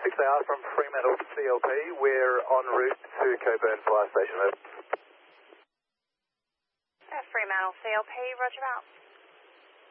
6AR from Fremantle to CLP. We're en route to Coburn Fire Station. Fremantle CLP, roger out.